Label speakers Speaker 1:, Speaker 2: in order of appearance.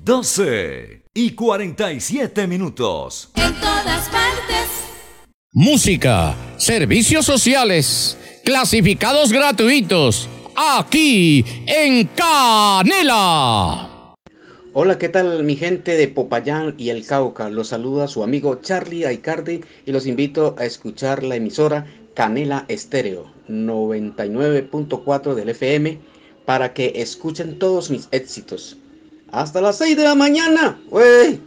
Speaker 1: 12:47.
Speaker 2: En todas partes.
Speaker 3: Música, servicios sociales, clasificados gratuitos, aquí en Canela.
Speaker 4: Hola, ¿qué tal mi gente de Popayán y el Cauca? Los saluda su amigo Charlie Aicardi y los invito a escuchar la emisora Canela Estéreo 99.4 del FM para que escuchen todos mis éxitos. Hasta las 6 de la mañana, ¡wey!